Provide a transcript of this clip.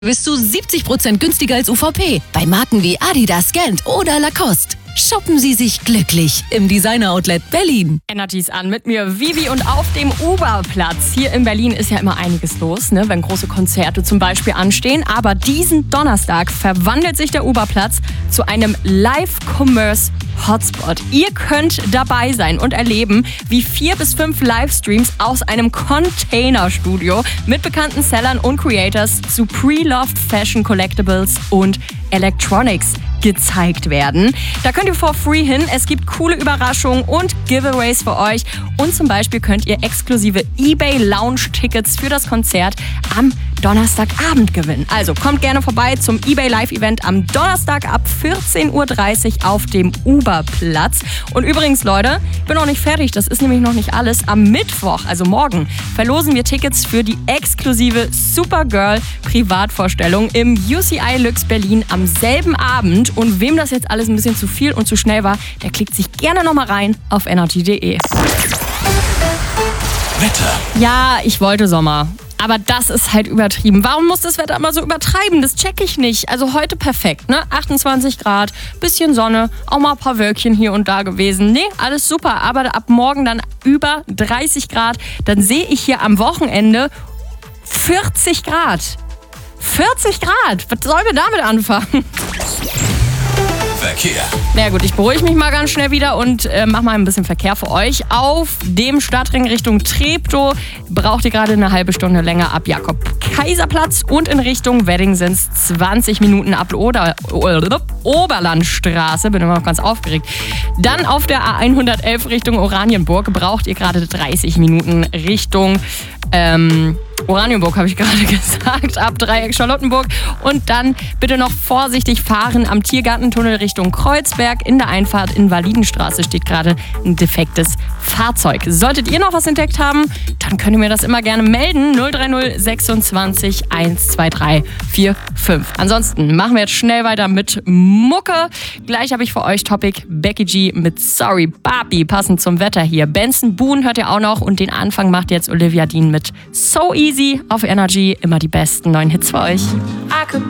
Bis zu 70% günstiger als UVP bei Marken wie Adidas, Gant oder Lacoste. Shoppen Sie sich glücklich im Designer-Outlet Berlin. Energies an mit mir, Vivi, und auf dem Uberplatz. Hier in Berlin ist ja immer einiges los, ne, wenn große Konzerte zum Beispiel anstehen. Aber diesen Donnerstag verwandelt sich der Uberplatz zu einem Live-Commerce-Hotspot. Ihr könnt dabei sein und erleben, wie 4 bis 5 Livestreams aus einem Containerstudio mit bekannten Sellern und Creators zu Pre-Loved Fashion Collectibles und Electronics gezeigt werden. Da könnt ihr for free hin. Es gibt coole Überraschungen und Giveaways für euch. Und zum Beispiel könnt ihr exklusive eBay-Lounge-Tickets für das Konzert am Donnerstagabend gewinnen. Also kommt gerne vorbei zum eBay Live-Event am Donnerstag ab 14:30 Uhr auf dem Uberplatz. Und übrigens, Leute, ich bin noch nicht fertig. Das ist nämlich noch nicht alles. Am Mittwoch, also morgen, verlosen wir Tickets für die exklusive Supergirl-Privatvorstellung im UCI Lux Berlin am selben Abend. Und wem das jetzt alles ein bisschen zu viel und zu schnell war, der klickt sich gerne nochmal rein auf energy.de. Wetter. Ja, ich wollte Sommer. Aber das ist halt übertrieben. Warum muss das Wetter immer so übertreiben? Das check ich nicht. Also heute perfekt, ne? 28 Grad, bisschen Sonne, auch mal ein paar Wölkchen hier und da gewesen. Nee, alles super. Aber ab morgen dann über 30 Grad. Dann sehe ich hier am Wochenende 40 Grad. 40 Grad. Was sollen wir damit anfangen? Verkehr. Na gut, ich beruhige mich mal ganz schnell wieder und mache mal ein bisschen Verkehr für euch. Auf dem Stadtring Richtung Treptow braucht ihr gerade eine halbe Stunde länger ab Jakob-Kaiser-Platz und in Richtung Wedding sind es 20 Minuten ab Oberlandstraße. Bin immer noch ganz aufgeregt. Dann auf der A111 Richtung Oranienburg braucht ihr gerade 30 Minuten Richtung Oranienburg, habe ich gerade gesagt, ab Dreieck Charlottenburg. Und dann bitte noch vorsichtig fahren am Tiergartentunnel Richtung Kreuzberg. In der Einfahrt in Validenstraße steht gerade ein defektes Fahrzeug. Solltet ihr noch was entdeckt haben, dann könnt ihr mir das immer gerne melden. 030 26 123 45. Ansonsten machen wir jetzt schnell weiter mit Mucke. Gleich habe ich für euch Topic Becky G mit Sorry Barbie, passend zum Wetter hier. Benson Boone hört ihr auch noch und den Anfang macht jetzt Olivia Dean mit So Easy auf Energy. Immer die besten neuen Hits für euch.